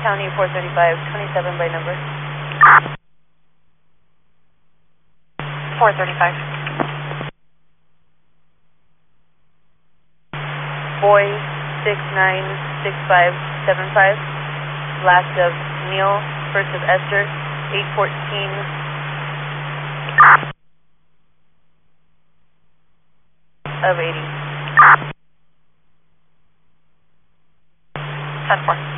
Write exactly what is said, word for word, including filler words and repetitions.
County four thirty-five, twenty-seven by number. four thirty-five. Boy six nine six five seven five. Last of Neil, first of Esther, eight fourteen. Of eighty. ten four.